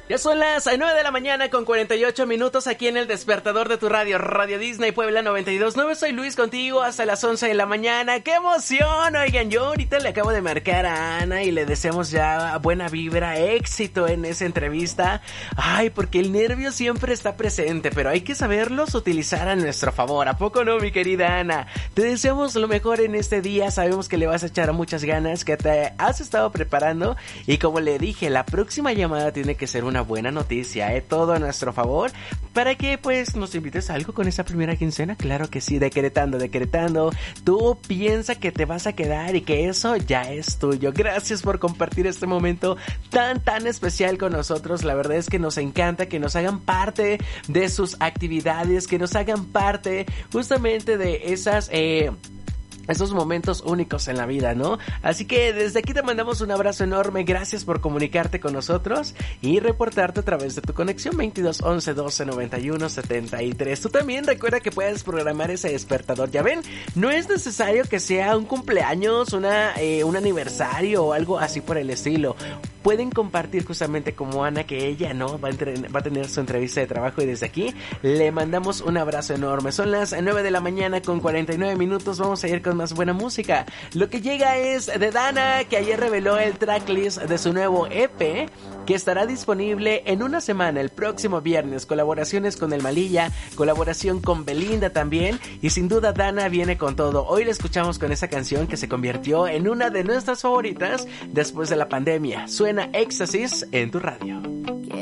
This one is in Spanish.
Ya son las 9 de la mañana con 48 minutos aquí en el despertador de tu radio, Radio Disney Puebla 92.9. Soy Luis contigo hasta las 11 de la mañana. ¡Qué emoción! Oigan, yo ahorita le acabo de marcar a Ana y le deseamos ya buena vibra, éxito en esa entrevista. Ay, porque el nervio siempre está presente, pero hay que saberlos utilizar a nuestro favor. ¿A poco no, mi querida Ana? Te deseamos lo mejor en este día. Sabemos que le vas a echar muchas ganas, que te has estado preparando. Y como le dije, la próxima llamada tiene que ser una buena noticia, todo a nuestro favor, para que pues nos invites a algo con esa primera quincena. Claro que sí, decretando, tú piensa que te vas a quedar y que eso ya es tuyo. Gracias por compartir este momento tan especial con nosotros. La verdad es que nos encanta que nos hagan parte de sus actividades, que nos hagan parte justamente de esos momentos únicos en la vida, ¿no? Así que desde aquí te mandamos un abrazo enorme. Gracias por comunicarte con nosotros y reportarte a través de tu conexión 22 11 12 91 73. Tú también recuerda que puedes programar ese despertador. Ya ven, no es necesario que sea un cumpleaños, un aniversario o algo así por el estilo. Pueden compartir justamente como Ana, que ella no va a tener su entrevista de trabajo, y desde aquí le mandamos un abrazo enorme. Son las 9 de la mañana con 49 minutos. Vamos a ir con más buena música. Lo que llega es de Dana, que ayer reveló el tracklist de su nuevo EP, que estará disponible en una semana, el próximo viernes. Colaboraciones con El Malilla, colaboración con Belinda también, y sin duda Dana viene con todo. Hoy la escuchamos con esa canción que se convirtió en una de nuestras favoritas después de la pandemia. Suena Éxtasis en tu radio.